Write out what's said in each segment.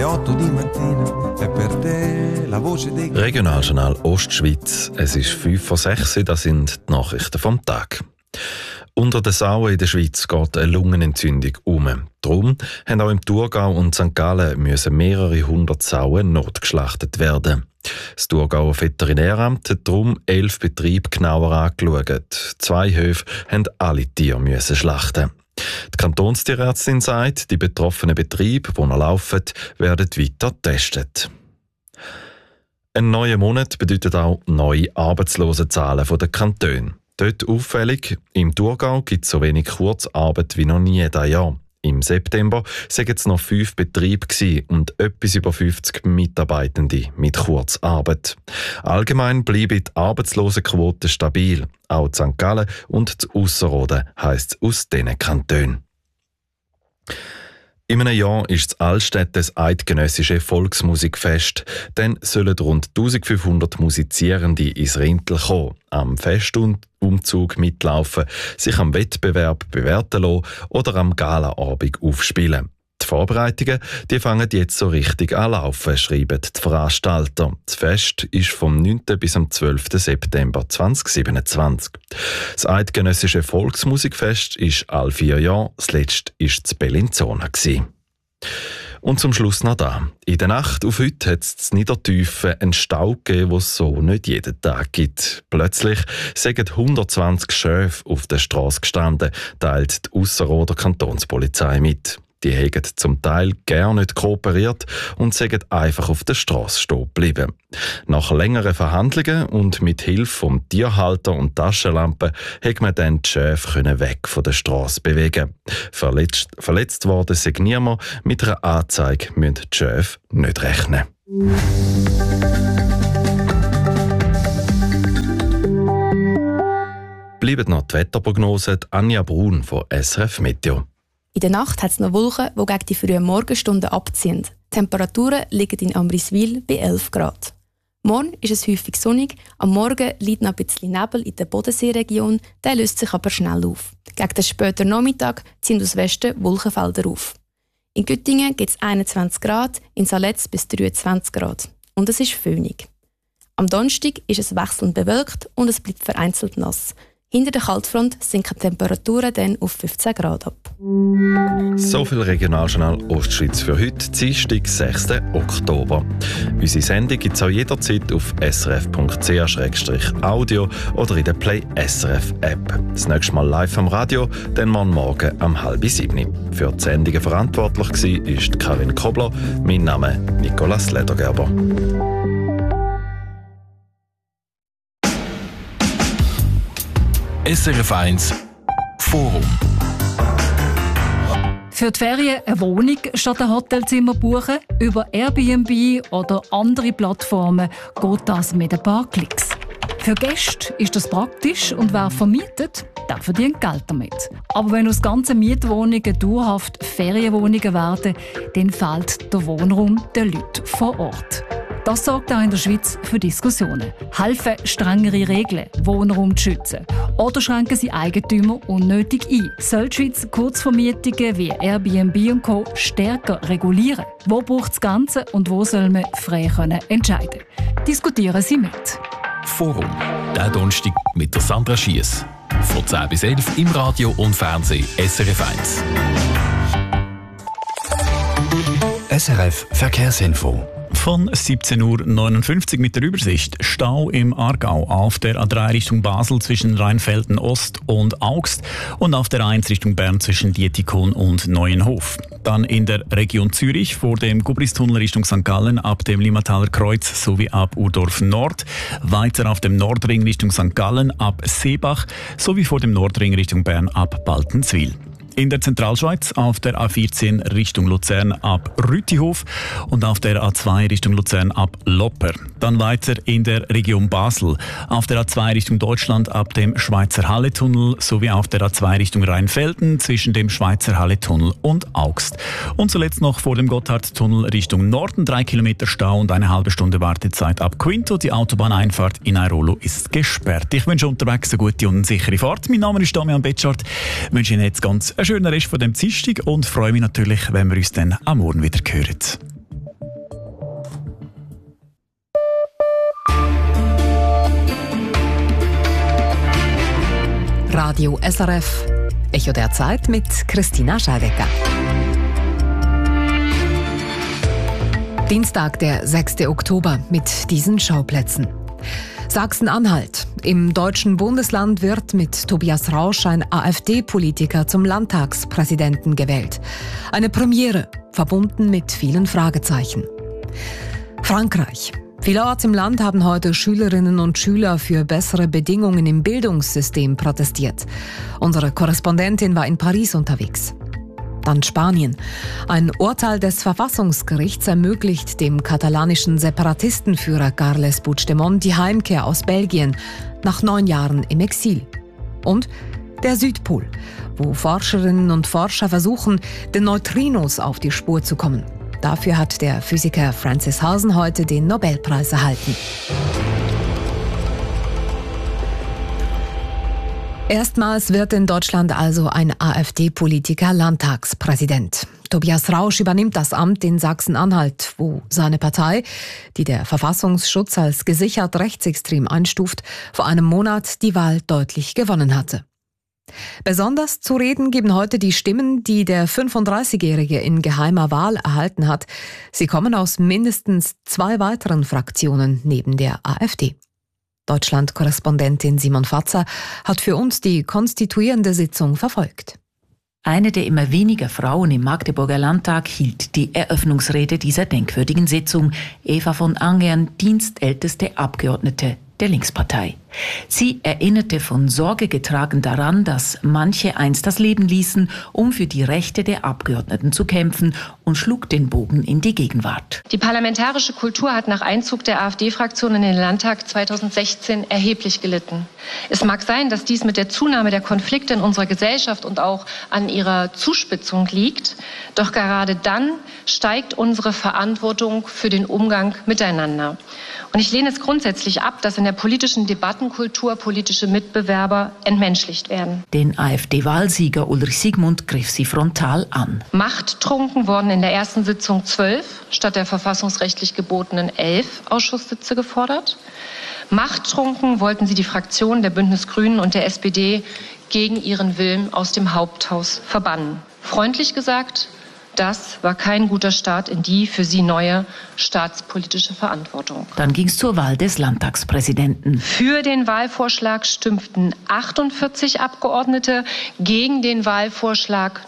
8 di mattina è per te la voce dei... Regionaljournal Ostschweiz. Es ist 5:06 Uhr, das sind die Nachrichten vom Tag. Unter den Sauen in der Schweiz geht eine Lungenentzündung um. Darum haben auch im Thurgau und St. Gallen müssen mehrere hundert Sauen notgeschlachtet werden. Das Thurgauer Veterinäramt hat darum 11 Betriebe genauer angeschaut. 2 Höfe haben alle Tiere müssen schlachten. Die Kantonstierärztin sagt, die betroffenen Betriebe, die noch laufen, werden weiter getestet. Ein neuer Monat bedeutet auch neue Arbeitslosenzahlen der Kantone. Dort auffällig, im Thurgau gibt es so wenig Kurzarbeit wie noch nie dieses Jahr. Im September waren es noch 5 Betriebe und etwas über 50 Mitarbeitende mit Kurzarbeit. Allgemein bleibt die Arbeitslosenquote stabil. Auch in St. Gallen und in Ausserrhoden heisst es aus diesen Kantonen. In einem Jahr ist das Altstädt das eidgenössische Volksmusikfest. Dann sollen rund 1500 Musizierende ins Rintel kommen, am Festumzug mitlaufen, sich am Wettbewerb bewerten lassen oder am Galaabend aufspielen. Die Vorbereitungen die fangen jetzt so richtig an laufen, schreiben die Veranstalter. Das Fest ist vom 9. bis am 12. September 2027. Das eidgenössische Volksmusikfest ist alle 4 Jahre, das letzte war das Bellinzona. Und zum Schluss noch da. In der Nacht auf heute hat es in Niedertiefen einen Stau gegeben, den es so nicht jeden Tag gibt. Plötzlich sind 120 Schöfe auf der Straße gestanden, teilt die Ausserrhoder Kantonspolizei mit. Die haben zum Teil gerne nicht kooperiert und sind einfach auf der Straße stehen geblieben. Nach längeren Verhandlungen und mit Hilfe vom Tierhalter und Taschenlampen hat man dann die Schäfe weg von der Straße bewegen. Verletzt worden sind niemand. Mit einer Anzeige müssen die Schäfe nicht rechnen. Bleiben noch die Wetterprognose, Anja Brun von SRF Meteo. In der Nacht hat es noch Wolken, die gegen die frühen Morgenstunden abziehen. Die Temperaturen liegen in Amriswil bei 11 Grad. Morgen ist es häufig sonnig, am Morgen liegt noch ein bisschen Nebel in der Bodenseeregion, der löst sich aber schnell auf. Gegen den späten Nachmittag ziehen aus Westen Wolkenfelder auf. In Göttingen gibt es 21 Grad, in Saletz bis 23 Grad. Und es ist föhnig. Am Donnerstag ist es wechselnd bewölkt und es bleibt vereinzelt nass. Hinter der Kaltfront sinken die Temperaturen dann auf 15 Grad ab. So viel Regionaljournal Ostschweiz für heute, Dienstag, 6. Oktober. Unsere Sendung gibt es auch jederzeit auf srf.ch/audio oder in der Play SRF App. Das nächste Mal live am Radio, dann morgen um 6:30. Für die Sendungen verantwortlich war Karin Kobler. Mein Name Nicolas Ledergerber. SRF 1 Forum. Für die Ferien eine Wohnung statt ein Hotelzimmer buchen? Über Airbnb oder andere Plattformen geht das mit ein paar Klicks. Für Gäste ist das praktisch und wer vermietet, der verdient Geld damit. Aber wenn aus ganzen Mietwohnungen dauerhaft Ferienwohnungen werden, dann fehlt der Wohnraum den Leuten vor Ort. Das sorgt auch in der Schweiz für Diskussionen. Helfen strengere Regeln, Wohnraum zu schützen? Oder schränken sie Eigentümer unnötig ein? Soll die Schweiz Kurzvermietungen wie Airbnb und Co. stärker regulieren? Wo braucht es Ganze und wo soll man frei entscheiden? Diskutieren Sie mit. Forum, der Donnerstag mit der Sandra Schiess. Von 10 bis 11 im Radio und Fernsehen SRF 1. SRF Verkehrsinfo. Von 17:59 Uhr mit der Übersicht. Stau im Aargau auf der A3 Richtung Basel zwischen Rheinfelden Ost und Augst und auf der A1 Richtung Bern zwischen Dietikon und Neuenhof. Dann in der Region Zürich vor dem Gubristunnel Richtung St. Gallen ab dem Limmataler Kreuz sowie ab Urdorf Nord. Weiter auf dem Nordring Richtung St. Gallen ab Seebach sowie vor dem Nordring Richtung Bern ab Baltenswil. In der Zentralschweiz auf der A14 Richtung Luzern ab Rütihof und auf der A2 Richtung Luzern ab Lopper. Dann weiter in der Region Basel auf der A2 Richtung Deutschland ab dem Schweizer Halletunnel sowie auf der A2 Richtung Rheinfelden zwischen dem Schweizer Halletunnel und Augst. Und zuletzt noch vor dem Gotthardtunnel Richtung Norden 3 Kilometer Stau und eine halbe Stunde Wartezeit ab Quinto. Die Autobahneinfahrt in Airolo ist gesperrt. Ich wünsche unterwegs eine gute und sichere Fahrt. Mein Name ist Damian Betschart. Ich wünsche Ihnen jetzt ganz einen schönen Rest von dem Dienstag und freue mich natürlich, wenn wir uns dann am Morgen wieder hören. Radio SRF. Echo der Zeit mit Christina Scheidecker. Dienstag, der 6. Oktober mit diesen Schauplätzen. Sachsen-Anhalt. Im deutschen Bundesland wird mit Tobias Rausch ein AfD-Politiker zum Landtagspräsidenten gewählt. Eine Premiere, verbunden mit vielen Fragezeichen. Frankreich. Vielerorts im Land haben heute Schülerinnen und Schüler für bessere Bedingungen im Bildungssystem protestiert. Unsere Korrespondentin war in Paris unterwegs. Dann Spanien. Ein Urteil des Verfassungsgerichts ermöglicht dem katalanischen Separatistenführer Carles Puigdemont die Heimkehr aus Belgien nach 9 Jahren im Exil. Und der Südpol, wo Forscherinnen und Forscher versuchen, den Neutrinos auf die Spur zu kommen. Dafür hat der Physiker Francis Halsen heute den Nobelpreis erhalten. Erstmals wird in Deutschland also ein AfD-Politiker Landtagspräsident. Tobias Rausch übernimmt das Amt in Sachsen-Anhalt, wo seine Partei, die der Verfassungsschutz als gesichert rechtsextrem einstuft, vor einem Monat die Wahl deutlich gewonnen hatte. Besonders zu reden geben heute die Stimmen, die der 35-Jährige in geheimer Wahl erhalten hat. Sie kommen aus mindestens 2 weiteren Fraktionen neben der AfD. Deutschland-Korrespondentin Simon Fatzer hat für uns die konstituierende Sitzung verfolgt. Eine der immer weniger Frauen im Magdeburger Landtag hielt die Eröffnungsrede dieser denkwürdigen Sitzung. Eva von Angern, dienstälteste Abgeordnete der Linkspartei. Sie erinnerte von Sorge getragen daran, dass manche einst das Leben ließen, um für die Rechte der Abgeordneten zu kämpfen, und schlug den Bogen in die Gegenwart. Die parlamentarische Kultur hat nach Einzug der AfD-Fraktion in den Landtag 2016 erheblich gelitten. Es mag sein, dass dies mit der Zunahme der Konflikte in unserer Gesellschaft und auch an ihrer Zuspitzung liegt. Doch gerade dann steigt unsere Verantwortung für den Umgang miteinander. Und ich lehne es grundsätzlich ab, dass in der politischen Debattenkultur politische Mitbewerber entmenschlicht werden. Den AfD-Wahlsieger Ulrich Siegmund griff sie frontal an. Machttrunken wurden in der ersten Sitzung 12 statt der verfassungsrechtlich gebotenen 11 Ausschusssitze gefordert. Machttrunken wollten sie die Fraktionen der Bündnis Grünen und der SPD gegen ihren Willen aus dem Haupthaus verbannen. Freundlich gesagt, das war kein guter Start in die für sie neue staatspolitische Verantwortung. Dann ging es zur Wahl des Landtagspräsidenten. Für den Wahlvorschlag stimmten 48 Abgeordnete, gegen den Wahlvorschlag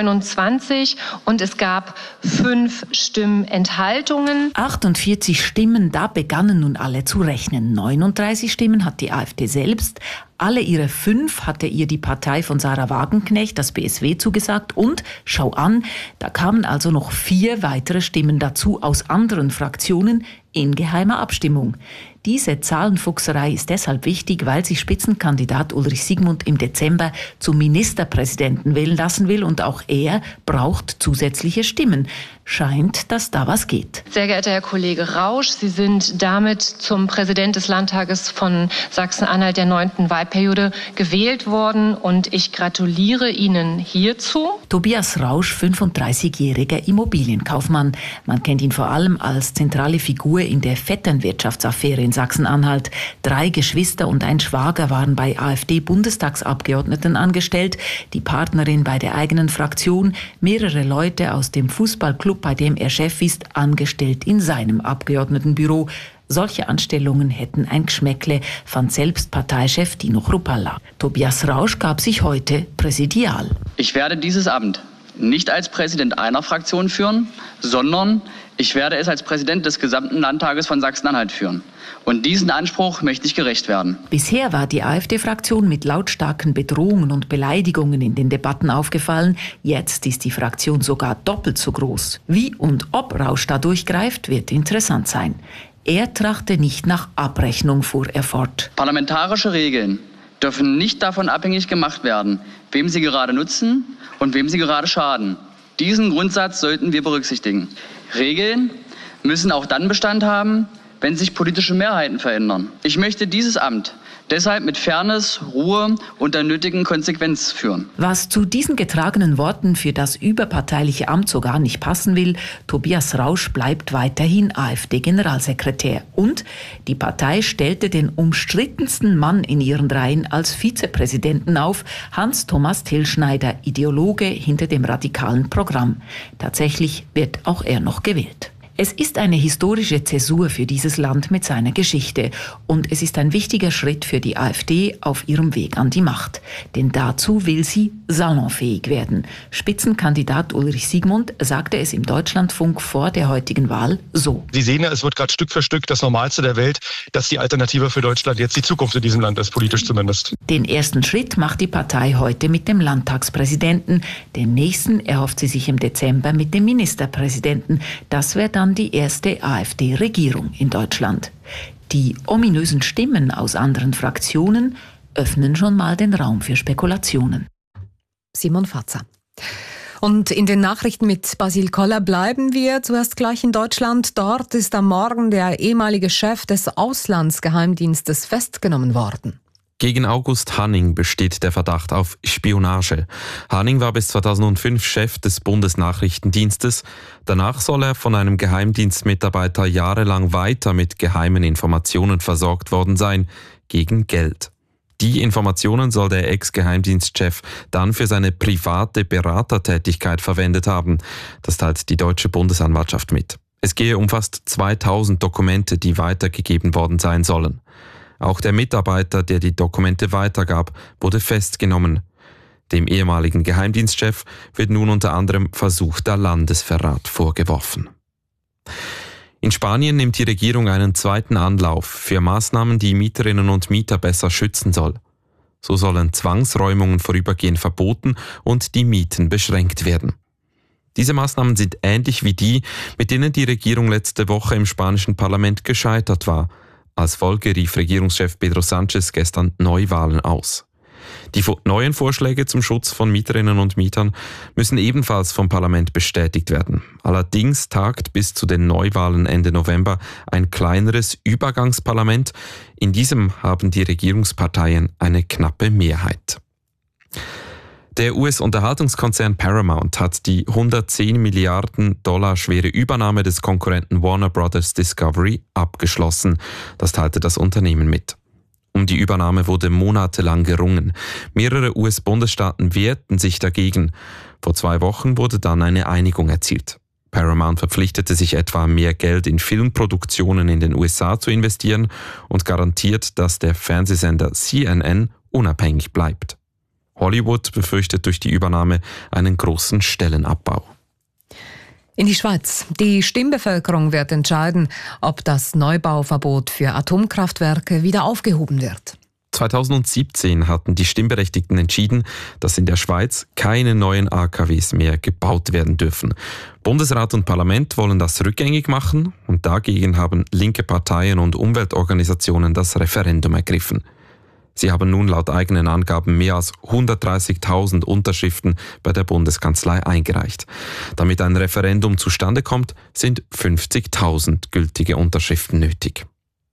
29 und es gab 5 Stimmenthaltungen. 48 Stimmen, da begannen nun alle zu rechnen. 39 Stimmen hat die AfD selbst. Alle ihre 5 hatte ihr die Partei von Sarah Wagenknecht, das BSW, zugesagt. Und, schau an, da kamen also noch 4 weitere Stimmen dazu aus anderen Fraktionen in geheimer Abstimmung. Diese Zahlenfuchserei ist deshalb wichtig, weil sich Spitzenkandidat Ulrich Siegmund im Dezember zum Ministerpräsidenten wählen lassen will und auch er braucht zusätzliche Stimmen. Scheint, dass da was geht. Sehr geehrter Herr Kollege Rausch, Sie sind damit zum Präsident des Landtages von Sachsen-Anhalt der 9. Wahlperiode gewählt worden und ich gratuliere Ihnen hierzu. Tobias Rausch, 35-jähriger Immobilienkaufmann. Man kennt ihn vor allem als zentrale Figur in der Vetternwirtschaftsaffäre in Sachsen-Anhalt. 3 Geschwister und ein Schwager waren bei AfD-Bundestagsabgeordneten angestellt, die Partnerin bei der eigenen Fraktion, mehrere Leute aus dem Fußballclub, bei dem er Chef ist, angestellt in seinem Abgeordnetenbüro. Solche Anstellungen hätten ein Geschmäckle, fand selbst Parteichef Dino Chrupalla. Tobias Rausch gab sich heute präsidial. Ich werde dieses Amt nicht als Präsident einer Fraktion führen, sondern ich werde es als Präsident des gesamten Landtages von Sachsen-Anhalt führen. Und diesen Anspruch möchte ich gerecht werden. Bisher war die AfD-Fraktion mit lautstarken Bedrohungen und Beleidigungen in den Debatten aufgefallen. Jetzt ist die Fraktion sogar doppelt so groß. Wie und ob Rausch da durchgreift, wird interessant sein. Er trachte nicht nach Abrechnung, fuhr er fort. Parlamentarische Regeln dürfen nicht davon abhängig gemacht werden, wem sie gerade nutzen und wem sie gerade schaden. Diesen Grundsatz sollten wir berücksichtigen. Regeln müssen auch dann Bestand haben, wenn sich politische Mehrheiten verändern. Ich möchte dieses Amt Deshalb mit Fairness, Ruhe und der nötigen Konsequenz führen. Was zu diesen getragenen Worten für das überparteiliche Amt sogar nicht passen will, Tobias Rausch bleibt weiterhin AfD-Generalsekretär. Und die Partei stellte den umstrittensten Mann in ihren Reihen als Vizepräsidenten auf, Hans-Thomas Tillschneider, Ideologe hinter dem radikalen Programm. Tatsächlich wird auch er noch gewählt. Es ist eine historische Zäsur für dieses Land mit seiner Geschichte und es ist ein wichtiger Schritt für die AfD auf ihrem Weg an die Macht. Denn dazu will sie salonfähig werden. Spitzenkandidat Ulrich Siegmund sagte es im Deutschlandfunk vor der heutigen Wahl so. Sie sehen ja, es wird gerade Stück für Stück das Normalste der Welt, dass die Alternative für Deutschland jetzt die Zukunft in diesem Land ist, politisch zumindest. Den ersten Schritt macht die Partei heute mit dem Landtagspräsidenten. Den nächsten erhofft sie sich im Dezember mit dem Ministerpräsidenten. Das wäre dann die erste AfD-Regierung in Deutschland. Die ominösen Stimmen aus anderen Fraktionen öffnen schon mal den Raum für Spekulationen. Simon Fatzer. Und in den Nachrichten mit Basil Koller bleiben wir zuerst gleich in Deutschland. Dort ist am Morgen der ehemalige Chef des Auslandsgeheimdienstes festgenommen worden. Gegen August Hanning besteht der Verdacht auf Spionage. Hanning war bis 2005 Chef des Bundesnachrichtendienstes. Danach soll er von einem Geheimdienstmitarbeiter jahrelang weiter mit geheimen Informationen versorgt worden sein, gegen Geld. Die Informationen soll der Ex-Geheimdienstchef dann für seine private Beratertätigkeit verwendet haben. Das teilt die deutsche Bundesanwaltschaft mit. Es gehe um fast 2000 Dokumente, die weitergegeben worden sein sollen. Auch der Mitarbeiter, der die Dokumente weitergab, wurde festgenommen. Dem ehemaligen Geheimdienstchef wird nun unter anderem versuchter Landesverrat vorgeworfen. In Spanien nimmt die Regierung einen zweiten Anlauf für Maßnahmen, die Mieterinnen und Mieter besser schützen soll. So sollen Zwangsräumungen vorübergehend verboten und die Mieten beschränkt werden. Diese Maßnahmen sind ähnlich wie die, mit denen die Regierung letzte Woche im spanischen Parlament gescheitert war. Als Folge rief Regierungschef Pedro Sánchez gestern Neuwahlen aus. Die neuen Vorschläge zum Schutz von Mieterinnen und Mietern müssen ebenfalls vom Parlament bestätigt werden. Allerdings tagt bis zu den Neuwahlen Ende November ein kleineres Übergangsparlament. In diesem haben die Regierungsparteien eine knappe Mehrheit. Der US-Unterhaltungskonzern Paramount hat die 110 Milliarden $ schwere Übernahme des Konkurrenten Warner Bros. Discovery abgeschlossen. Das teilte das Unternehmen mit. Um die Übernahme wurde monatelang gerungen. Mehrere US-Bundesstaaten wehrten sich dagegen. Vor 2 Wochen wurde dann eine Einigung erzielt. Paramount verpflichtete sich etwa, mehr Geld in Filmproduktionen in den USA zu investieren und garantiert, dass der Fernsehsender CNN unabhängig bleibt. Hollywood befürchtet durch die Übernahme einen großen Stellenabbau. In die Schweiz. Die Stimmbevölkerung wird entscheiden, ob das Neubauverbot für Atomkraftwerke wieder aufgehoben wird. 2017 hatten die Stimmberechtigten entschieden, dass in der Schweiz keine neuen AKWs mehr gebaut werden dürfen. Bundesrat und Parlament wollen das rückgängig machen und dagegen haben linke Parteien und Umweltorganisationen das Referendum ergriffen. Sie haben nun laut eigenen Angaben mehr als 130.000 Unterschriften bei der Bundeskanzlei eingereicht. Damit ein Referendum zustande kommt, sind 50.000 gültige Unterschriften nötig.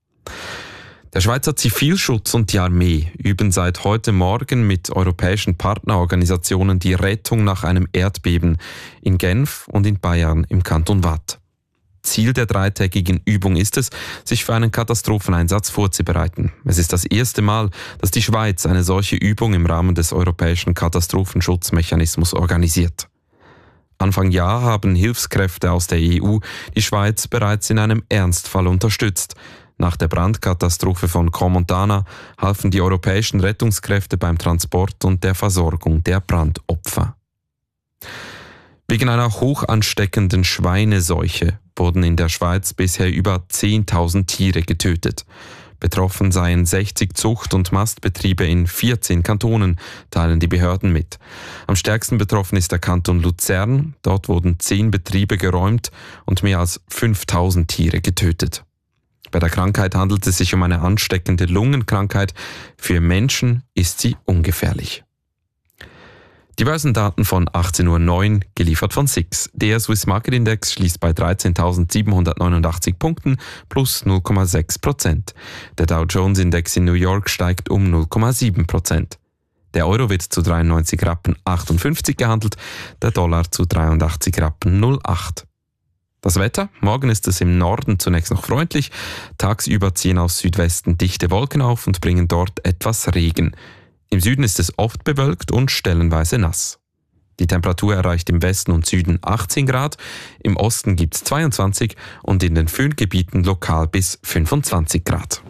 Der Schweizer Zivilschutz und die Armee üben seit heute Morgen mit europäischen Partnerorganisationen die Rettung nach einem Erdbeben in Genf und in Bayern im Kanton Waadt. Ziel der 3-tägigen Übung ist es, sich für einen Katastropheneinsatz vorzubereiten. Es ist das erste Mal, dass die Schweiz eine solche Übung im Rahmen des europäischen Katastrophenschutzmechanismus organisiert. Anfang Jahr haben Hilfskräfte aus der EU die Schweiz bereits in einem Ernstfall unterstützt. Nach der Brandkatastrophe von Crans-Montana halfen die europäischen Rettungskräfte beim Transport und der Versorgung der Brandopfer. Wegen einer hoch ansteckenden Schweineseuche wurden in der Schweiz bisher über 10.000 Tiere getötet. Betroffen seien 60 Zucht- und Mastbetriebe in 14 Kantonen, teilen die Behörden mit. Am stärksten betroffen ist der Kanton Luzern. Dort wurden 10 Betriebe geräumt und mehr als 5.000 Tiere getötet. Bei der Krankheit handelt es sich um eine ansteckende Lungenkrankheit. Für Menschen ist sie ungefährlich. Die Börsendaten von 18.09 Uhr, geliefert von SIX. Der Swiss Market Index schließt bei 13.789 Punkten plus 0,6%. Der Dow Jones Index in New York steigt um 0,7%. Der Euro wird zu 93 Rappen 58 gehandelt, der Dollar zu 83 Rappen 08. Das Wetter? Morgen ist es im Norden zunächst noch freundlich. Tagsüber ziehen aus Südwesten dichte Wolken auf und bringen dort etwas Regen. Im Süden ist es oft bewölkt und stellenweise nass. Die Temperatur erreicht im Westen und Süden 18 Grad, im Osten gibt es 22 und in den Föhngebieten lokal bis 25 Grad.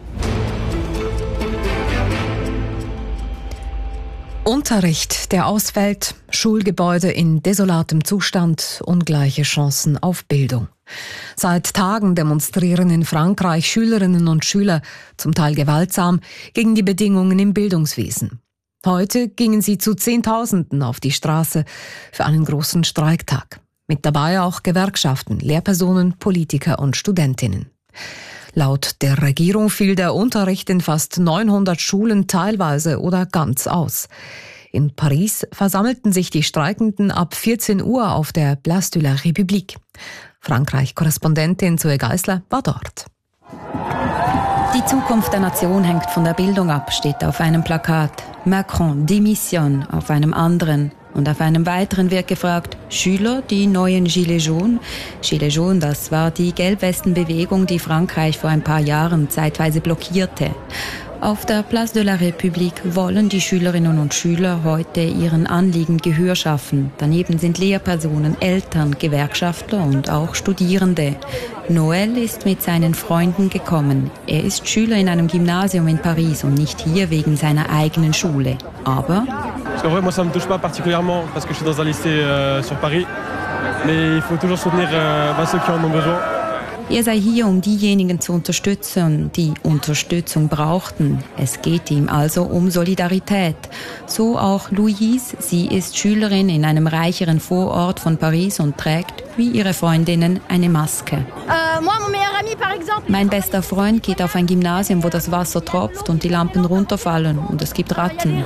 Unterricht, der ausfällt, Schulgebäude in desolatem Zustand, ungleiche Chancen auf Bildung. Seit Tagen demonstrieren in Frankreich Schülerinnen und Schüler, zum Teil gewaltsam, gegen die Bedingungen im Bildungswesen. Heute gingen sie zu Zehntausenden auf die Straße für einen großen Streiktag. Mit dabei auch Gewerkschaften, Lehrpersonen, Politiker und Studentinnen. Laut der Regierung fiel der Unterricht in fast 900 Schulen teilweise oder ganz aus. In Paris versammelten sich die Streikenden ab 14 Uhr auf der Place de la République. Frankreich-Korrespondentin Zoe Geisler war dort. Die Zukunft der Nation hängt von der Bildung ab, steht auf einem Plakat. Macron démissionne auf einem anderen. Und auf einem weiteren wird gefragt, Schüler, die neuen Gilets jaunes? Gilets jaunes, das war die Gelbwestenbewegung, die Frankreich vor ein paar Jahren zeitweise blockierte. Auf der Place de la République wollen die Schülerinnen und Schüler heute ihren Anliegen Gehör schaffen. Daneben sind Lehrpersonen, Eltern, Gewerkschaftler und auch Studierende. Noël ist mit seinen Freunden gekommen. Er ist Schüler in einem Gymnasium in Paris und nicht hier wegen seiner eigenen Schule. Aber parce qu'en vrai, moi, ça me touche pas particulièrement parce que je suis dans un lycée sur Paris. Mais il faut toujours soutenir ceux qui en ont besoin. er sei hier, um diejenigen zu unterstützen, die Unterstützung brauchten. Es geht ihm also um Solidarität. So auch Louise. Sie ist Schülerin in einem reicheren Vorort von Paris und trägt, wie ihre Freundinnen, eine Maske. Mein bester Freund geht auf ein Gymnasium, wo das Wasser tropft und die Lampen runterfallen und es gibt Ratten.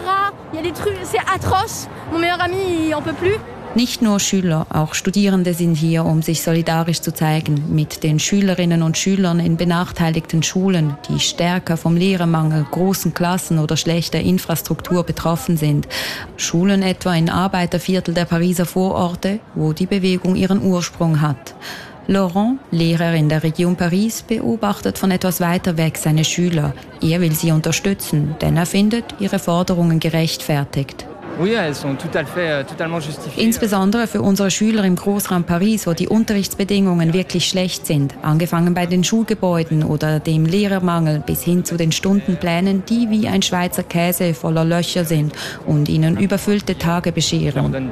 Nicht nur Schüler, auch Studierende sind hier, um sich solidarisch zu zeigen mit den Schülerinnen und Schülern in benachteiligten Schulen, die stärker vom Lehrermangel, großen Klassen oder schlechter Infrastruktur betroffen sind. Schulen etwa in Arbeiterviertel der Pariser Vororte, wo die Bewegung ihren Ursprung hat. Laurent, Lehrer in der Region Paris, beobachtet von etwas weiter weg seine Schüler. Er will sie unterstützen, denn er findet ihre Forderungen gerechtfertigt. Insbesondere für unsere Schüler im Großraum Paris, wo die Unterrichtsbedingungen wirklich schlecht sind, angefangen bei den Schulgebäuden oder dem Lehrermangel bis hin zu den Stundenplänen, die wie ein Schweizer Käse voller Löcher sind und ihnen überfüllte Tage bescheren.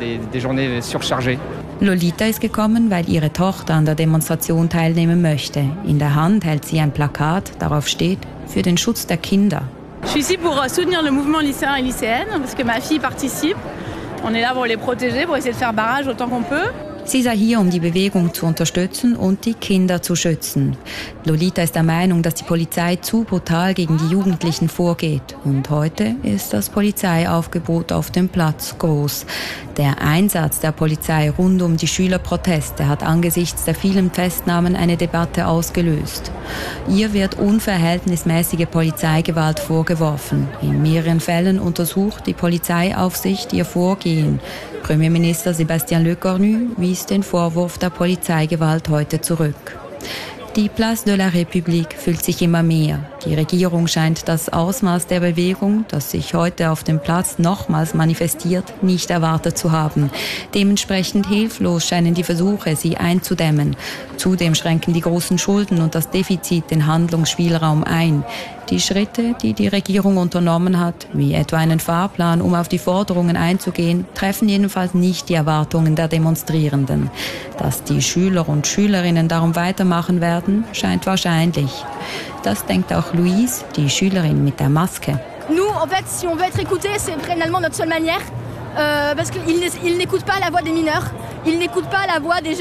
Lolita ist gekommen, weil ihre Tochter an der Demonstration teilnehmen möchte. In der Hand hält sie ein Plakat, darauf steht: für den Schutz der Kinder. Je suis ici pour soutenir le mouvement lycéen et lycéenne, parce que ma fille participe. On est là pour les protéger, pour essayer de faire barrage autant qu'on peut. Sie sei hier, um die Bewegung zu unterstützen und die Kinder zu schützen. Lolita ist der Meinung, dass die Polizei zu brutal gegen die Jugendlichen vorgeht. Und heute ist das Polizeiaufgebot auf dem Platz groß. Der Einsatz der Polizei rund um die Schülerproteste hat angesichts der vielen Festnahmen eine Debatte ausgelöst. Ihr wird unverhältnismäßige Polizeigewalt vorgeworfen. In mehreren Fällen untersucht die Polizeiaufsicht ihr Vorgehen. Premierminister Sébastien Lecornu wies den Vorwurf der Polizeigewalt heute zurück. Die Place de la République füllt sich immer mehr. Die Regierung scheint das Ausmaß der Bewegung, das sich heute auf dem Platz nochmals manifestiert, nicht erwartet zu haben. Dementsprechend hilflos scheinen die Versuche, sie einzudämmen. Zudem schränken die großen Schulden und das Defizit den Handlungsspielraum ein. Die Schritte, die die Regierung unternommen hat, wie etwa einen Fahrplan, um auf die Forderungen einzugehen, treffen jedenfalls nicht die Erwartungen der Demonstrierenden. Dass die Schüler und Schülerinnen darum weitermachen werden, scheint wahrscheinlich. Das denkt auch Louise, die Schülerin mit der Maske. Nous, en fait, si on veut être écouté, c'est finalement notre seule manière, parce qu'ils n'écoutent pas la voix des mineurs, ils n'écoutent pas la voix des gens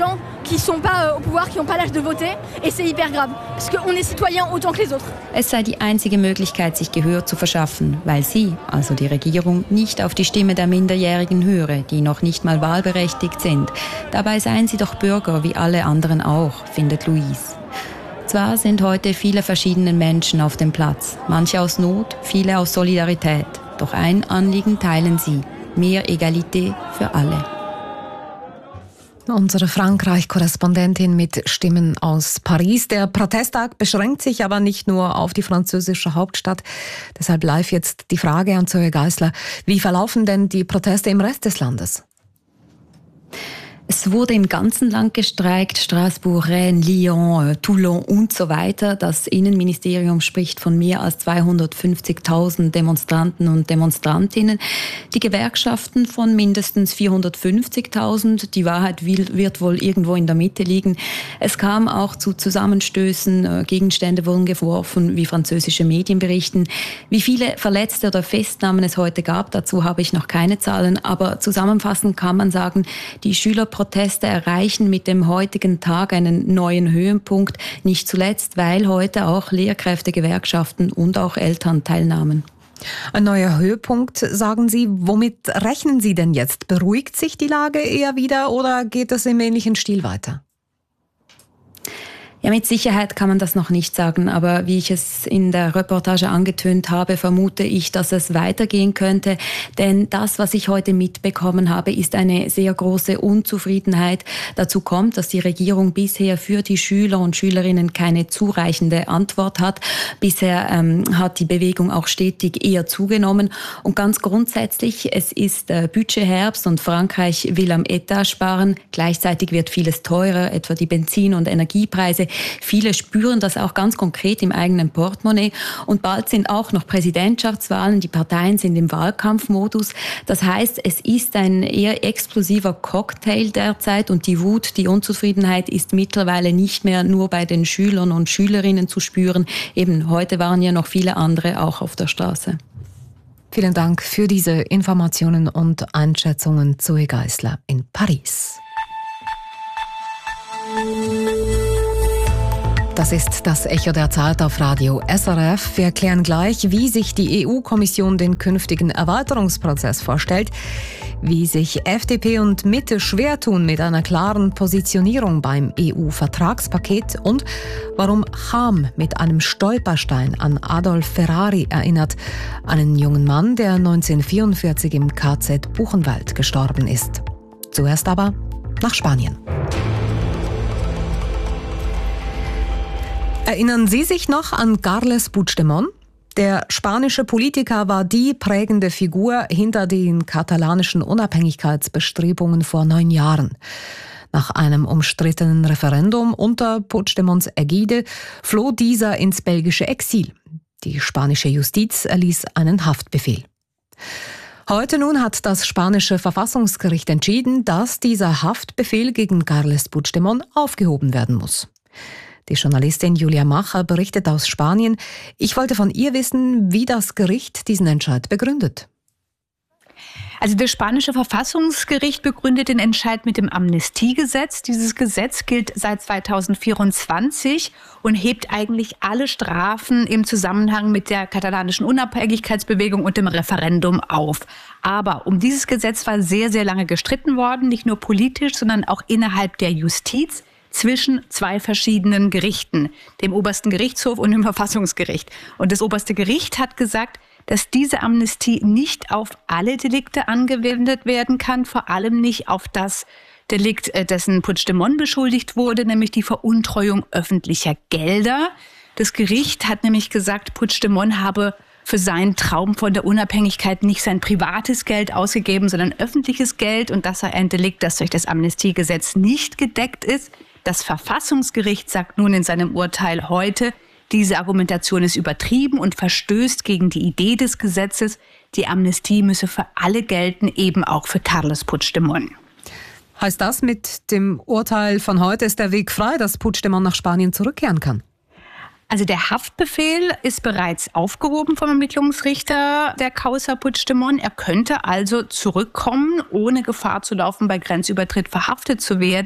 qui sont pas au pouvoir, qui n'ont pas l'âge de voter. Et c'est hyper grave, parce qu'on est citoyens autant que les autres. Es sei die einzige Möglichkeit, sich Gehör zu verschaffen, weil sie, also die Regierung, nicht auf die Stimme der Minderjährigen höre, die noch nicht mal wahlberechtigt sind. Dabei seien sie doch Bürger wie alle anderen auch, findet Louise. Zwar sind heute viele verschiedene Menschen auf dem Platz, manche aus Not, viele aus Solidarität. Doch ein Anliegen teilen sie: mehr Egalité für alle. Unsere Frankreich-Korrespondentin mit Stimmen aus Paris. Der Protesttag beschränkt sich aber nicht nur auf die französische Hauptstadt. Deshalb live jetzt die Frage an Zoe Geisler: Wie verlaufen denn die Proteste im Rest des Landes? Es wurde im ganzen Land gestreikt, Straßburg, Rennes, Lyon, Toulon und so weiter. Das Innenministerium spricht von mehr als 250.000 Demonstranten und Demonstrantinnen. Die Gewerkschaften von mindestens 450.000. Die Wahrheit wird wohl irgendwo in der Mitte liegen. Es kam auch zu Zusammenstößen, Gegenstände wurden geworfen, wie französische Medien berichten. Wie viele Verletzte oder Festnahmen es heute gab, dazu habe ich noch keine Zahlen. Aber zusammenfassend kann man sagen, die Schülerproteste erreichen mit dem heutigen Tag einen neuen Höhepunkt, nicht zuletzt, weil heute auch Lehrkräfte, Gewerkschaften und auch Eltern teilnahmen. Ein neuer Höhepunkt, sagen Sie. Womit rechnen Sie denn jetzt? Beruhigt sich die Lage eher wieder oder geht es im ähnlichen Stil weiter? Ja, mit Sicherheit kann man das noch nicht sagen, aber wie ich es in der Reportage angetönt habe, vermute ich, dass es weitergehen könnte. Denn das, was ich heute mitbekommen habe, ist eine sehr große Unzufriedenheit. Dazu kommt, dass die Regierung bisher für die Schüler und Schülerinnen keine zureichende Antwort hat. Bisher hat die Bewegung auch stetig eher zugenommen. Und ganz grundsätzlich, es ist Budgetherbst und Frankreich will am Etat sparen. Gleichzeitig wird vieles teurer, etwa die Benzin- und Energiepreise. Viele spüren das auch ganz konkret im eigenen Portemonnaie. Und bald sind auch noch Präsidentschaftswahlen. Die Parteien sind im Wahlkampfmodus. Das heißt, es ist ein eher explosiver Cocktail derzeit. Und die Wut, die Unzufriedenheit ist mittlerweile nicht mehr nur bei den Schülern und Schülerinnen zu spüren. Eben heute waren ja noch viele andere auch auf der Straße. Vielen Dank für diese Informationen und Einschätzungen, Zoe Geisler in Paris. Das ist das Echo der Zeit auf Radio SRF. Wir erklären gleich, wie sich die EU-Kommission den künftigen Erweiterungsprozess vorstellt, wie sich FDP und Mitte schwer tun mit einer klaren Positionierung beim EU-Vertragspaket und warum Cham mit einem Stolperstein an Adolf Ferrari erinnert, einen jungen Mann, der 1944 im KZ Buchenwald gestorben ist. Zuerst aber nach Spanien. Erinnern Sie sich noch an Carles Puigdemont? Der spanische Politiker war die prägende Figur hinter den katalanischen Unabhängigkeitsbestrebungen vor 9 Jahren. Nach einem umstrittenen Referendum unter Puigdemonts Ägide floh dieser ins belgische Exil. Die spanische Justiz erließ einen Haftbefehl. Heute nun hat das spanische Verfassungsgericht entschieden, dass dieser Haftbefehl gegen Carles Puigdemont aufgehoben werden muss. Die Journalistin Julia Macher berichtet aus Spanien. Ich wollte von ihr wissen, wie das Gericht diesen Entscheid begründet. Also das spanische Verfassungsgericht begründet den Entscheid mit dem Amnestiegesetz. Dieses Gesetz gilt seit 2024 und hebt eigentlich alle Strafen im Zusammenhang mit der katalanischen Unabhängigkeitsbewegung und dem Referendum auf. Aber um dieses Gesetz war sehr, sehr lange gestritten worden, nicht nur politisch, sondern auch innerhalb der Justiz, zwischen 2 verschiedenen Gerichten, dem obersten Gerichtshof und dem Verfassungsgericht. Und das oberste Gericht hat gesagt, dass diese Amnestie nicht auf alle Delikte angewendet werden kann, vor allem nicht auf das Delikt, dessen Puigdemont beschuldigt wurde, nämlich die Veruntreuung öffentlicher Gelder. Das Gericht hat nämlich gesagt, Puigdemont habe für seinen Traum von der Unabhängigkeit nicht sein privates Geld ausgegeben, sondern öffentliches Geld. Und das sei ein Delikt, das durch das Amnestiegesetz nicht gedeckt ist. Das Verfassungsgericht sagt nun in seinem Urteil heute, diese Argumentation ist übertrieben und verstößt gegen die Idee des Gesetzes. Die Amnestie müsse für alle gelten, eben auch für Carles Puigdemont. Heißt das, mit dem Urteil von heute ist der Weg frei, dass Puigdemont nach Spanien zurückkehren kann? Also der Haftbefehl ist bereits aufgehoben vom Ermittlungsrichter der Causa Puigdemont. Er könnte also zurückkommen, ohne Gefahr zu laufen, bei Grenzübertritt verhaftet zu werden.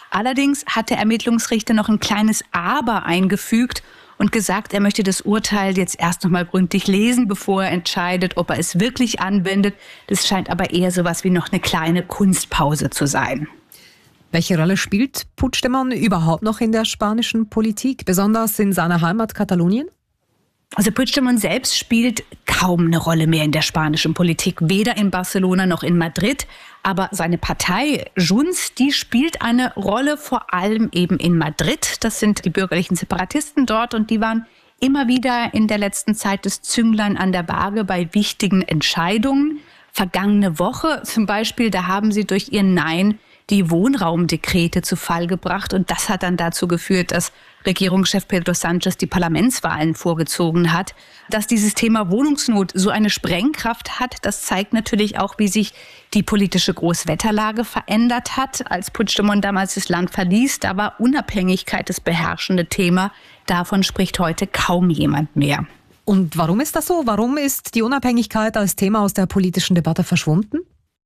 Allerdings hat der Ermittlungsrichter noch ein kleines Aber eingefügt und gesagt, er möchte das Urteil jetzt erst noch mal gründlich lesen, bevor er entscheidet, ob er es wirklich anwendet. Das scheint aber eher sowas wie noch eine kleine Kunstpause zu sein. Welche Rolle spielt Puigdemont überhaupt noch in der spanischen Politik, besonders in seiner Heimat Katalonien? Also Puigdemont selbst spielt kaum eine Rolle mehr in der spanischen Politik, weder in Barcelona noch in Madrid. Aber seine Partei Junts, die spielt eine Rolle vor allem eben in Madrid. Das sind die bürgerlichen Separatisten dort und die waren immer wieder in der letzten Zeit das Zünglein an der Waage bei wichtigen Entscheidungen. Vergangene Woche zum Beispiel, da haben sie durch ihr Nein die Wohnraumdekrete zu Fall gebracht. Und das hat dann dazu geführt, dass Regierungschef Pedro Sánchez die Parlamentswahlen vorgezogen hat. Dass dieses Thema Wohnungsnot so eine Sprengkraft hat, das zeigt natürlich auch, wie sich die politische Großwetterlage verändert hat. Als Puigdemont damals das Land verließ, da war Unabhängigkeit das beherrschende Thema. Davon spricht heute kaum jemand mehr. Und warum ist das so? Warum ist die Unabhängigkeit als Thema aus der politischen Debatte verschwunden?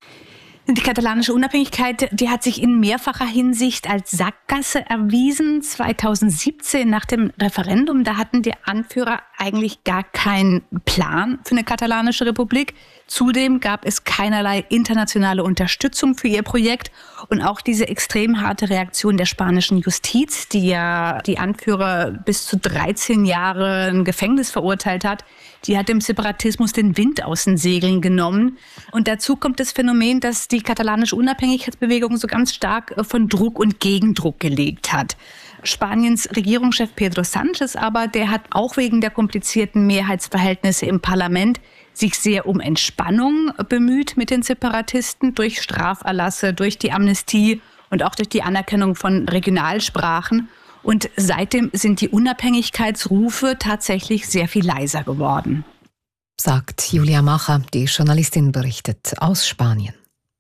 Die katalanische Unabhängigkeit, die hat sich in mehrfacher Hinsicht als Sackgasse erwiesen. 2017 nach dem Referendum, da hatten die Anführer eigentlich gar keinen Plan für eine katalanische Republik. Zudem gab es keinerlei internationale Unterstützung für ihr Projekt. Und auch diese extrem harte Reaktion der spanischen Justiz, die ja die Anführer bis zu 13 Jahre im Gefängnis verurteilt hat, die hat dem Separatismus den Wind aus den Segeln genommen. Und dazu kommt das Phänomen, dass die katalanische Unabhängigkeitsbewegung so ganz stark von Druck und Gegendruck gelebt hat. Spaniens Regierungschef Pedro Sánchez aber, der hat auch wegen der komplizierten Mehrheitsverhältnisse im Parlament sich sehr um Entspannung bemüht mit den Separatisten durch Straferlasse, durch die Amnestie und auch durch die Anerkennung von Regionalsprachen. Und seitdem sind die Unabhängigkeitsrufe tatsächlich sehr viel leiser geworden. Sagt Julia Macher, die Journalistin berichtet aus Spanien.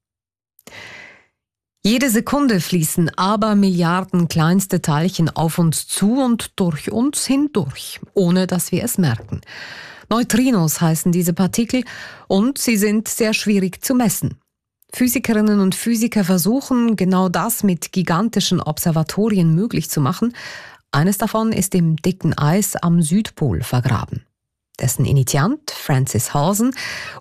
Jede Sekunde fließen Abermilliarden kleinste Teilchen auf uns zu und durch uns hindurch, ohne dass wir es merken. Neutrinos heißen diese Partikel und sie sind sehr schwierig zu messen. Physikerinnen und Physiker versuchen, genau das mit gigantischen Observatorien möglich zu machen. Eines davon ist im dicken Eis am Südpol vergraben. Dessen Initiant, Francis Halsen,